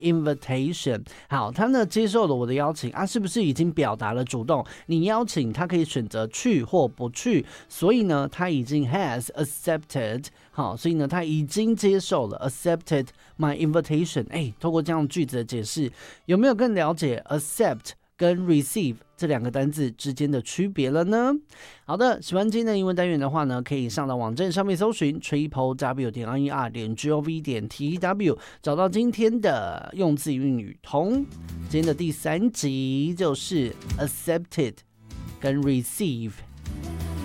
invitation。好，他呢接受了我的邀请啊，是不是已经表达了主动？你邀请他可以选择去或不去，所以呢他已经 has accepted。好，所以呢他已经接受了 accepted my invitation。透过这样句子的解释，有没有更了解 accept跟 receive 这两个单字之间的区别了呢？好的，喜欢今天的英文单元的话呢，可以上到网站上面搜寻 triplew.ir.gov.tw 找到今天的用字韵语通。今天的第3集就是 accepted 跟 receive。